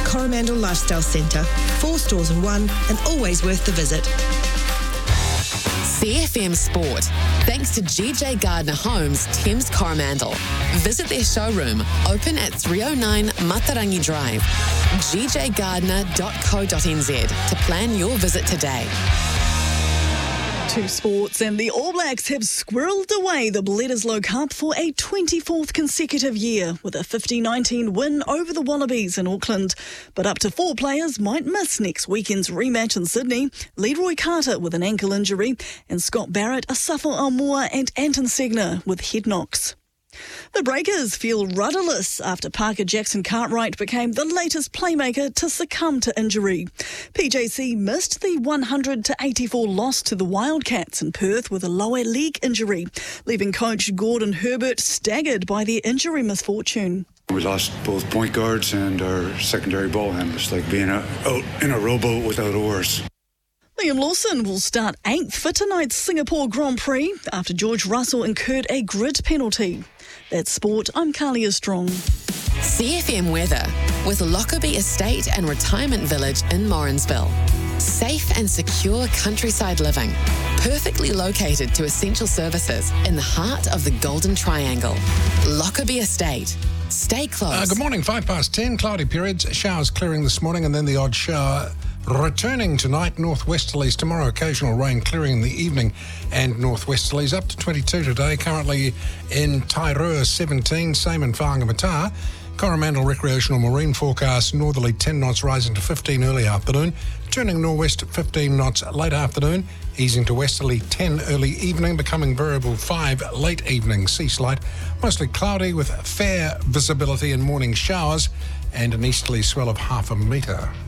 Coromandel Lifestyle Centre. 4 stores in one and always worth the visit. CFM Sport. Thanks to GJ Gardner Homes, Thames Coromandel. Visit their showroom, open at 309 Matarangi Drive. gjgardner.co.nz to plan your visit today. To sports, and the All Blacks have squirreled away the Bledisloe Cup for a 24th consecutive year with a 50-19 win over the Wallabies in Auckland. But up to 4 players might miss next weekend's rematch in Sydney. Leroy Carter with an ankle injury and Scott Barrett, Asafo Aumua and Anton Segner with head knocks. The Breakers feel rudderless after Parker Jackson Cartwright became the latest playmaker to succumb to injury. PJC missed the 100-84 loss to the Wildcats in Perth with a lower leg injury, leaving coach Gordon Herbert staggered by their injury misfortune. We lost both point guards and our secondary ball handlers, like being out in a rowboat without oars. Liam Lawson will start 8th for tonight's Singapore Grand Prix after George Russell incurred a grid penalty. That's sport. I'm Carlia Strong. CFM weather with Lockerbie Estate and Retirement Village in Morrinsville. Safe and secure countryside living, perfectly located to essential services in the heart of the Golden Triangle. Lockerbie Estate. Stay close. Good morning, 10:05, cloudy periods, showers clearing this morning and then the odd shower returning tonight. Northwesterlies tomorrow, occasional rain clearing in the evening and northwesterlies up to 22 today. Currently in Tairua 17, same in Whangamata. Coromandel recreational marine forecast, northerly 10 knots rising to 15 early afternoon, turning northwest 15 knots late afternoon, easing to westerly 10 early evening, becoming variable 5 late evening, sea slight, mostly cloudy with fair visibility and morning showers and an easterly swell of 0.5 metre.